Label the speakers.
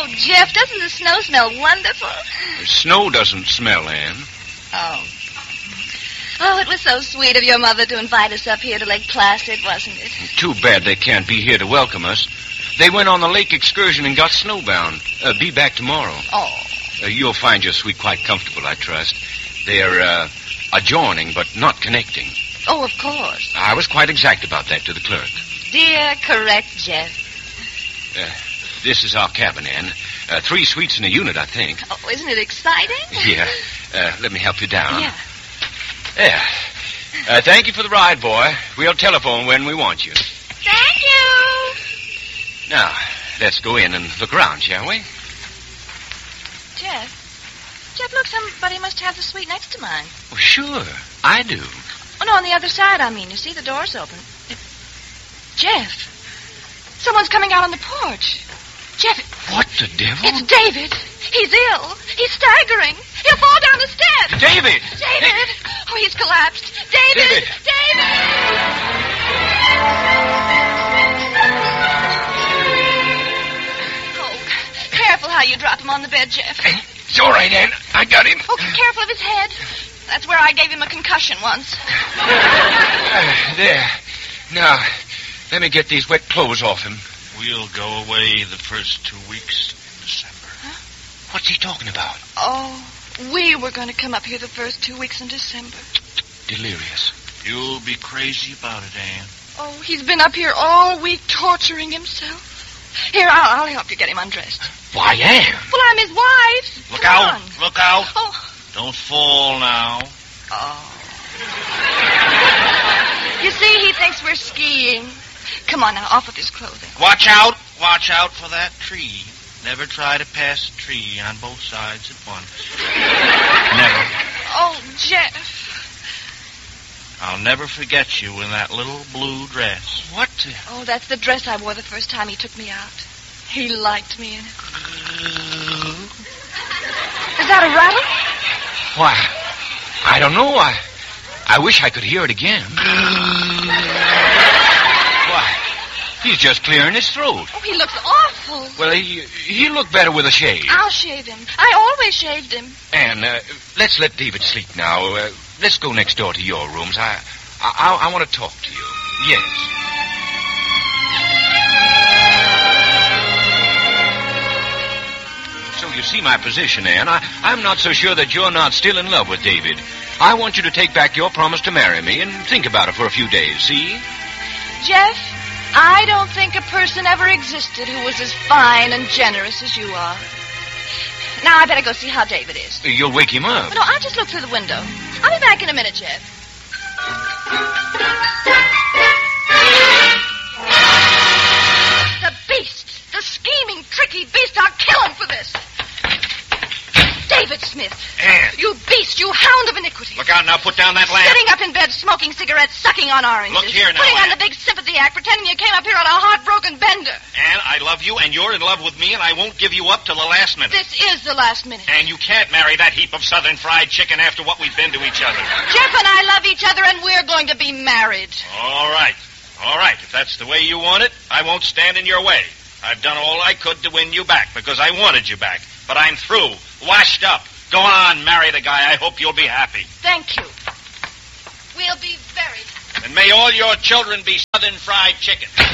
Speaker 1: Oh, Jeff, doesn't the snow smell wonderful?
Speaker 2: The snow doesn't smell, Ann.
Speaker 1: Oh. Oh, it was so sweet of your mother to invite us up here to Lake Placid, wasn't it?
Speaker 2: Too bad they can't be here to welcome us. They went on the lake excursion and got snowbound. Be back tomorrow.
Speaker 1: Oh.
Speaker 2: You'll find your suite quite comfortable, I trust. They're adjoining, but not connecting.
Speaker 1: Oh, of course.
Speaker 2: I was quite exact about that to the clerk.
Speaker 1: Dear, correct Jeff.
Speaker 2: This is our cabin, Ann. 3 suites in a unit, I think.
Speaker 1: Oh, isn't it exciting?
Speaker 2: Yeah. Let me help you down.
Speaker 1: Yeah.
Speaker 2: There. Thank you for the ride, boy. We'll telephone when we want you.
Speaker 1: Thank you.
Speaker 2: Now, let's go in and look around, shall we?
Speaker 1: Jeff, look, somebody must have the suite next to mine.
Speaker 2: Oh, sure, I do.
Speaker 1: Oh, no, on the other side, I mean. You see, the door's open. Jeff, someone's coming out on the porch. Jeff.
Speaker 2: What the devil?
Speaker 1: It's David. He's ill. He's staggering. He'll fall down the steps.
Speaker 2: David!
Speaker 1: David! Oh, he's collapsed. David! Oh, careful how you drop him on the bed, Jeff.
Speaker 2: It's all right, Ann. I got him.
Speaker 1: Oh, careful of his head. That's where I gave him a concussion once.
Speaker 2: There. Now, let me get these wet clothes off him.
Speaker 3: We'll go away the first 2 weeks in December.
Speaker 1: Huh?
Speaker 2: What's he talking about?
Speaker 1: Oh, we were going to come up here the first 2 weeks in December.
Speaker 2: Delirious.
Speaker 3: You'll be crazy about it, Ann.
Speaker 1: Oh, he's been up here all week torturing himself. Here, I'll help you get him undressed.
Speaker 2: Why, Ann?
Speaker 1: Well, I'm his wife.
Speaker 3: Look
Speaker 1: Come
Speaker 3: out.
Speaker 1: on.
Speaker 3: Look out.
Speaker 1: Oh.
Speaker 3: Don't fall now.
Speaker 1: Oh. You see, he thinks we're skiing. Come on now, off with his clothing.
Speaker 3: Watch out. Watch out for that tree. Never try to pass a tree on both sides at once. Never.
Speaker 1: Oh, Jeff.
Speaker 3: I'll never forget you in that little blue dress.
Speaker 2: What?
Speaker 1: Oh, that's the dress I wore the first time he took me out. He liked me in it. Is that a rattle?
Speaker 2: Why, I don't know. I wish I could hear it again. Why, he's just clearing his throat.
Speaker 1: Oh, he looks awful.
Speaker 2: Well, he looked better with a shave.
Speaker 1: I'll shave him. I always shaved him.
Speaker 2: Ann, let's let David sleep now. Let's go next door to your rooms. I want to talk to you. Yes. So you see my position, Ann. I'm not so sure that you're not still in love with David. I want you to take back your promise to marry me and think about it for a few days, see?
Speaker 1: Jeff, I don't think a person ever existed who was as fine and generous as you are. Now, I better go see how David is.
Speaker 2: You'll wake him up.
Speaker 1: No, I'll just look through the window. I'll be back in a minute, Jeff. The beast! The scheming, tricky beast! I'll kill him for this! David Smith!
Speaker 3: Ann!
Speaker 1: You beast! You hound of iniquity!
Speaker 3: Look out now. Put down that lamp.
Speaker 1: Sitting up in bed, smoking cigarettes, sucking on oranges.
Speaker 3: Look here now,
Speaker 1: Putting on
Speaker 3: Ann.
Speaker 1: the big sympathy act, pretending you came up here on a heartbroken bender.
Speaker 3: Ann, I love you, and you're in love with me, and I won't give you up till the last minute.
Speaker 1: This is the last minute.
Speaker 3: And you can't marry that heap of southern fried chicken after what we've been to each other.
Speaker 1: Jeff and I love each other, and we're going to be married.
Speaker 3: All right. All right. If that's the way you want it, I won't stand in your way. I've done all I could to win you back because I wanted you back. But I'm through. Washed up. Go on, marry the guy. I hope you'll be happy.
Speaker 1: Thank you. We'll be very happy.
Speaker 3: And may all your children be southern fried chicken.